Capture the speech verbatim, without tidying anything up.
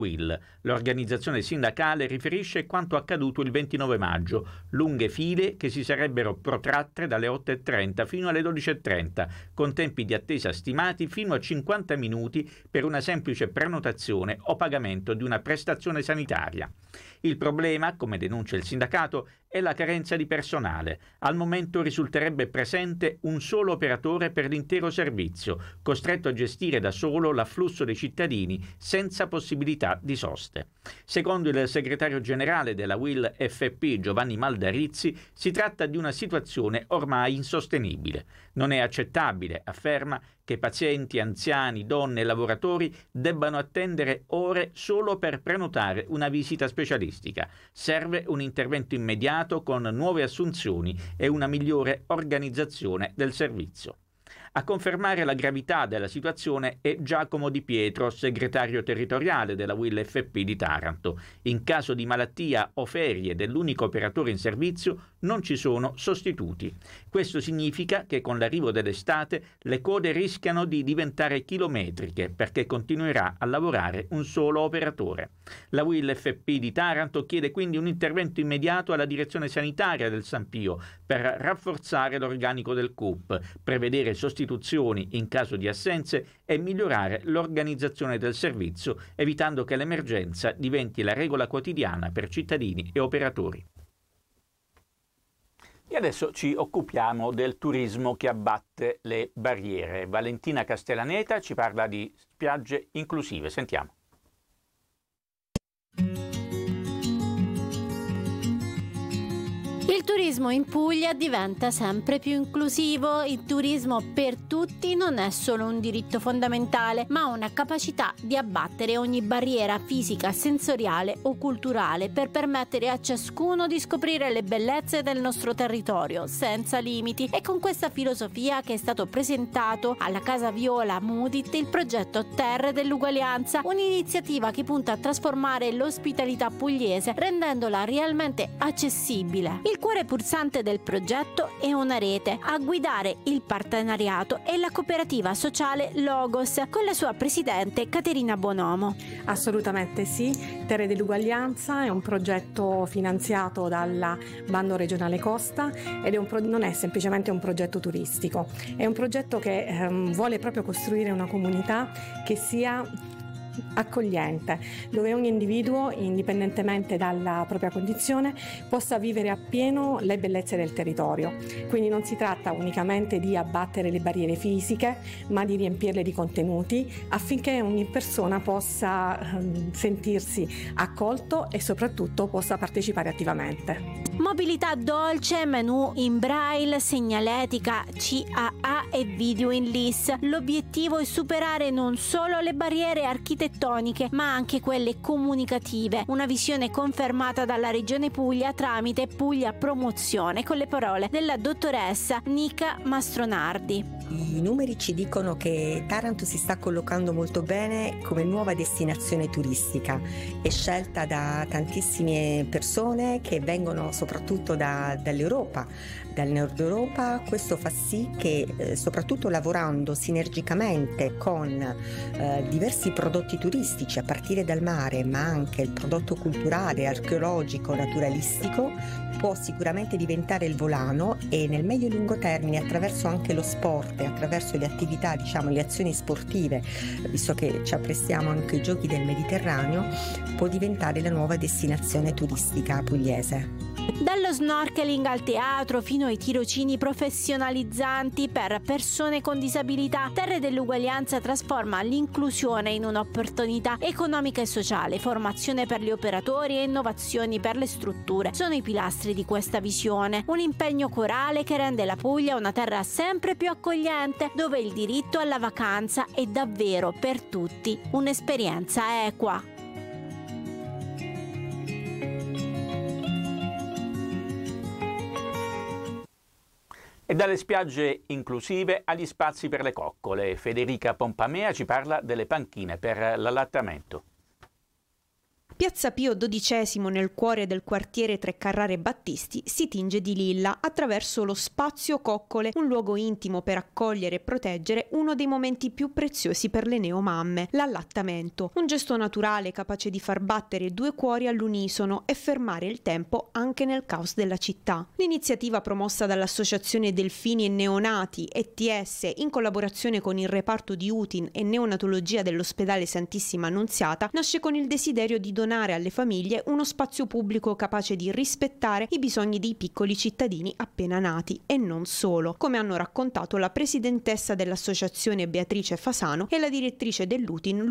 Will. L'organizzazione sindacale riferisce quanto accaduto il ventinove maggio, lunghe file che si sarebbero protratte dalle otto e trenta fino alle dodici e trenta, con tempi di attesa stimati fino a cinquanta minuti per una semplice prenotazione o pagamento di una prestazione sanitaria. Il problema, come denuncia il sindacato, è la carenza di personale. Al momento risulterebbe presente un solo operatore per l'intero servizio, costretto a gestire da solo l'afflusso dei cittadini senza possibilità di soste. Secondo il segretario generale della Will F P, Giovanni Maldarizzi, si tratta di una situazione ormai insostenibile. Non è accettabile, afferma, che pazienti, anziani, donne e lavoratori debbano attendere ore solo per prenotare una visita specialistica. Serve un intervento immediato con nuove assunzioni e una migliore organizzazione del servizio. A confermare la gravità della situazione è Giacomo Di Pietro, segretario territoriale della Will F P di Taranto. In caso di malattia o ferie dell'unico operatore in servizio non ci sono sostituti. Questo significa che con l'arrivo dell'estate le code rischiano di diventare chilometriche perché continuerà a lavorare un solo operatore. La Will F P di Taranto chiede quindi un intervento immediato alla direzione sanitaria del San Pio per rafforzare l'organico del C U P, prevedere sostituzioni in caso di assenze e migliorare l'organizzazione del servizio, evitando che l'emergenza diventi la regola quotidiana per cittadini e operatori. E adesso ci occupiamo del turismo che abbatte le barriere. Valentina Castellaneta ci parla di spiagge inclusive. Sentiamo. Il turismo in Puglia diventa sempre più inclusivo. Il turismo per tutti non è solo un diritto fondamentale, ma una capacità di abbattere ogni barriera fisica, sensoriale o culturale per permettere a ciascuno di scoprire le bellezze del nostro territorio senza limiti. E con questa filosofia che è stato presentato alla Casa Viola Mudit il progetto Terre dell'Uguaglianza, un'iniziativa che punta a trasformare l'ospitalità pugliese rendendola realmente accessibile. Il cuore pulsante del progetto è una rete a guidare il partenariato e la cooperativa sociale Logos con la sua presidente Caterina Bonomo. Assolutamente sì, Terre dell'Uguaglianza è un progetto finanziato dalla Bando Regionale Costa ed è un pro- non è semplicemente un progetto turistico, è un progetto che ehm, vuole proprio costruire una comunità che sia accogliente, dove ogni individuo, indipendentemente dalla propria condizione, possa vivere appieno le bellezze del territorio. Quindi non si tratta unicamente di abbattere le barriere fisiche, ma di riempirle di contenuti affinché ogni persona possa ehm, sentirsi accolto e soprattutto possa partecipare attivamente. Mobilità dolce, menù in braille, segnaletica C A A e video in L I S. L'obiettivo è superare non solo le barriere architettoniche, ma anche quelle comunicative. Una visione confermata dalla Regione Puglia tramite Puglia Promozione, con le parole della dottoressa Nica Mastronardi. I numeri ci dicono che Taranto si sta collocando molto bene come nuova destinazione turistica. È scelta da tantissime persone che vengono soprattutto da, dall'Europa, dal nord Europa. Questo fa sì che eh, soprattutto lavorando sinergicamente con eh, diversi prodotti turistici a partire dal mare, ma anche il prodotto culturale, archeologico, naturalistico, può sicuramente diventare il volano e nel medio e lungo termine, attraverso anche lo sport e attraverso le attività, diciamo le azioni sportive, visto che ci apprestiamo anche ai Giochi del Mediterraneo, può diventare la nuova destinazione turistica pugliese. Dallo snorkeling al teatro fino ai tirocini professionalizzanti per persone con disabilità, Terre dell'Uguaglianza trasforma l'inclusione in un'opportunità economica e sociale. Formazione per gli operatori e innovazioni per le strutture sono i pilastri di questa visione. Un impegno corale che rende la Puglia una terra sempre più accogliente, dove il diritto alla vacanza è davvero per tutti un'esperienza equa. E dalle spiagge inclusive agli spazi per le coccole, Federica Pompamea ci parla delle panchine per l'allattamento. Piazza Pio dodicesimo, nel cuore del quartiere Tre Carrare Battisti, si tinge di lilla attraverso lo Spazio Coccole, un luogo intimo per accogliere e proteggere uno dei momenti più preziosi per le neomamme, l'allattamento. Un gesto naturale capace di far battere due cuori all'unisono e fermare il tempo anche nel caos della città. L'iniziativa, promossa dall'Associazione Delfini e Neonati E T S in collaborazione con il reparto di U T I N e neonatologia dell'ospedale Santissima Annunziata, nasce con il desiderio di donare alle famiglie uno spazio pubblico capace di rispettare i bisogni dei piccoli cittadini appena nati e non solo, come hanno raccontato la presidentessa dell'associazione Beatrice Fasano e la direttrice dell'U T I N